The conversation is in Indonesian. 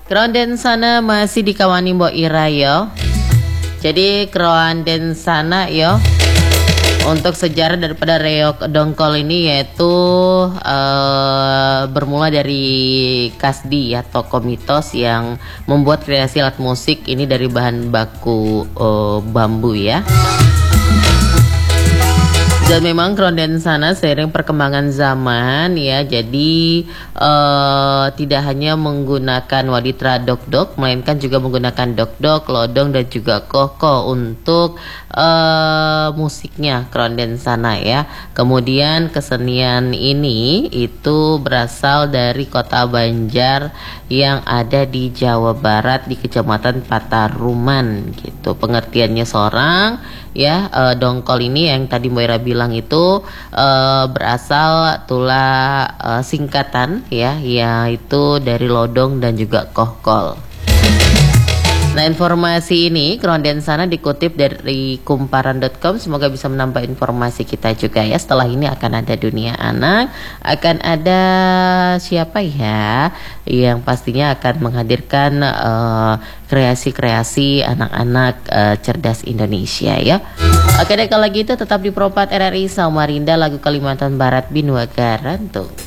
Kronden sana masih dikawani Mbok Ira yo. Jadi kronden sana yo. Untuk sejarah daripada reog dongkol ini yaitu bermula dari Kasdi ya, tokoh mitos yang membuat kreasi alat musik ini dari bahan baku bambu ya. Dan memang kronden sana seiring perkembangan zaman ya, jadi tidak hanya menggunakan waditra dok-dok, melainkan juga menggunakan dok-dok, lodong dan juga koko untuk musiknya kronden sana ya. Kemudian kesenian ini itu berasal dari kota Banjar yang ada di Jawa Barat di Kecamatan Pataruman gitu. Pengertiannya seorang ya, dongkol ini yang tadi Mbak Ira bilang itu berasal singkatan ya, yaitu dari lodong dan juga kohkol. Nah, informasi ini kronden sana dikutip dari kumparan.com. Semoga bisa menambah informasi kita juga ya. Setelah ini akan ada dunia anak, akan ada siapa ya yang pastinya akan menghadirkan kreasi-kreasi anak-anak cerdas Indonesia ya. Oke deh, kalau gitu tetap di Propat RRI Samarinda, lagu Kalimantan Barat Binua Garantung.